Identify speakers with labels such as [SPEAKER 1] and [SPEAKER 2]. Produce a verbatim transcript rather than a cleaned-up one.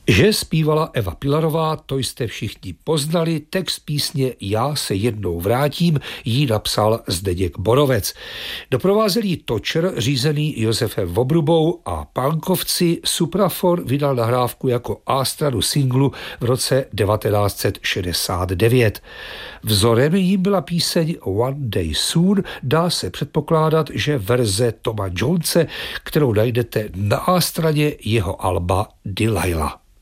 [SPEAKER 1] Že zpívala Eva Pilarová, to jste všichni poznali. Text písně Já se jednou vrátím jí napsal Zdeněk Borovec. Doprovázel jí točer řízený Josefem Vobrubou a Pánkovci. Supraphon vydal nahrávku jako A-stranu singlu v roce devatenáct set šedesát devět. Vzorem jim byla píseň One Day Soon. Dá se předpokládat, že verze Toma Jonese, kterou najdete na A-straně jeho alba Delilah.